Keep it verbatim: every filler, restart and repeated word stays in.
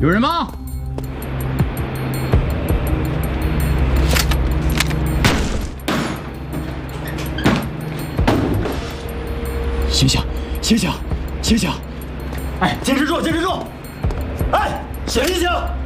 有人吗？醒醒，醒醒，醒醒！哎，坚持住，坚持住！哎，醒一醒！